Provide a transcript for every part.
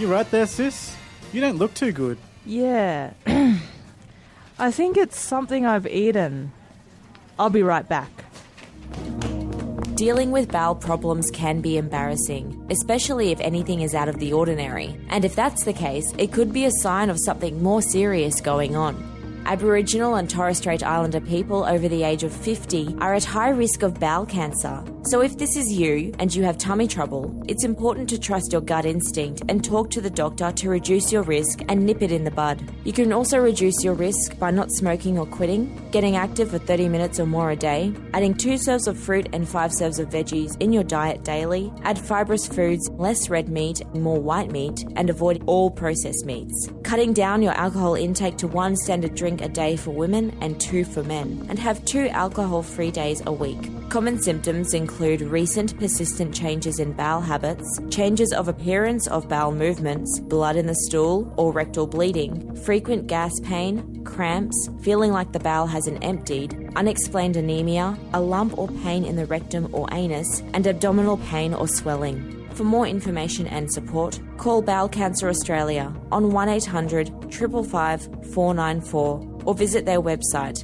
You right there, sis? You don't look too good. Yeah. I think it's something I've eaten. I'll be right back. Dealing with bowel problems can be embarrassing, especially if anything is out of the ordinary. And if that's the case, it could be a sign of something more serious going on. Aboriginal and Torres Strait Islander people over the age of 50 are at high risk of bowel cancer. So if this is you and you have tummy trouble, it's important to trust your gut instinct and talk to the doctor to reduce your risk and nip it in the bud. You can also reduce your risk by not smoking or quitting, getting active for 30 minutes or more a day, adding 2 serves of fruit and 5 serves of veggies in your diet daily, add fibrous foods, less red meat, more white meat, and avoid all processed meats. Cutting down your alcohol intake to 1 standard drink a day for women and 2 for men, and have 2 alcohol-free days a week. Common symptoms include recent persistent changes in bowel habits, changes of appearance of bowel movements, blood in the stool or rectal bleeding, frequent gas pain, cramps, feeling like the bowel hasn't emptied, unexplained anemia, a lump or pain in the rectum or anus, and abdominal pain or swelling. For more information and support, call Bowel Cancer Australia on 1800 555 494 or visit their website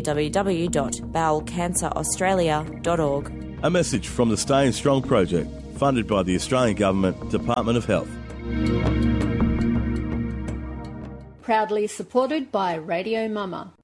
www.bowelcanceraustralia.org. A message from the Staying Strong project, funded by the Australian Government, Department of Health. Proudly supported by Radio Mama.